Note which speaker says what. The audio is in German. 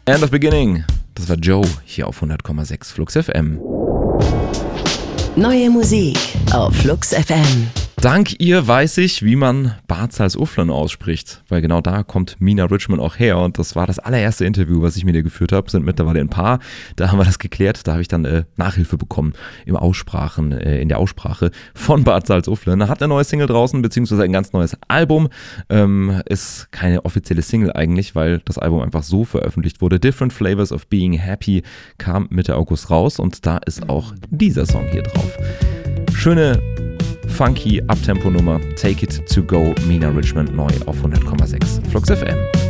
Speaker 1: End of Beginning. Das war Joe hier auf 100,6 Flux FM.
Speaker 2: Neue Musik auf Flux FM.
Speaker 1: Dank ihr weiß ich, wie man Bad Salzuflen ausspricht, weil genau da kommt Mina Richmond auch her und das war das allererste Interview, was ich mit ihr geführt habe, sind mittlerweile ein paar, da haben wir das geklärt, da habe ich dann Nachhilfe bekommen in der Aussprache von Bad Salzuflen. Hat eine neue Single draußen, beziehungsweise ein ganz neues Album, ist keine offizielle Single eigentlich, weil das Album einfach so veröffentlicht wurde. Different Flavors of Being Happy kam Mitte August raus und da ist auch dieser Song hier drauf. Schöne funky Uptempo-Nummer, Take It To Go, Mina Richmond neu auf 100,6 Flux FM.